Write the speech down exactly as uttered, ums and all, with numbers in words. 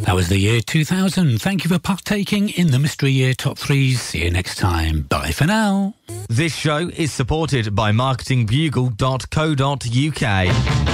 That was the year two thousand. Thank you for partaking in the Mystery Year Top threes. See you next time. Bye for now. This show is supported by marketing bugle dot co dot uk.